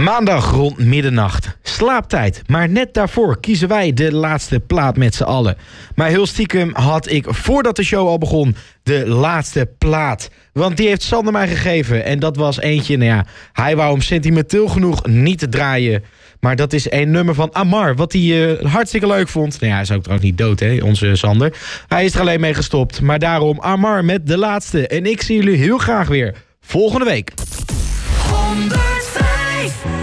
Maandag rond middernacht. Slaaptijd. Maar net daarvoor kiezen wij de laatste plaat met z'n allen. Maar heel stiekem had ik, voordat de show al begon, de laatste plaat. Want die heeft Sander mij gegeven. En dat was eentje, hij wou hem sentimenteel genoeg niet te draaien. Maar dat is een nummer van Amar, wat hij hartstikke leuk vond. Hij is ook trouwens niet dood, hè, onze Sander. Hij is er alleen mee gestopt. Maar daarom Amar met de laatste. En ik zie jullie heel graag weer volgende week. 105